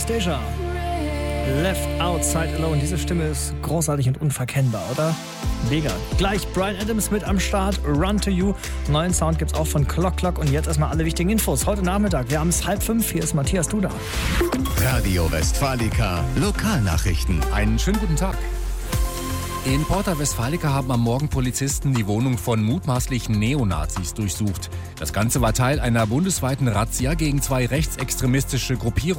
Anastasia. Left Outside Alone. Diese Stimme ist großartig und unverkennbar, oder? Mega. Gleich Bryan Adams mit am Start. Run to You. Neuen Sound gibt's auch von Clock Clock. Und jetzt erstmal alle wichtigen Infos. Heute Nachmittag. Wir haben es 4:30. Hier ist Matthias Duda. Radio Westfalica. Lokalnachrichten. Einen schönen guten Tag. In Porta Westfalica haben am Morgen Polizisten die Wohnung von mutmaßlichen Neonazis durchsucht. Das Ganze war Teil einer bundesweiten Razzia gegen 2 rechtsextremistische Gruppierungen.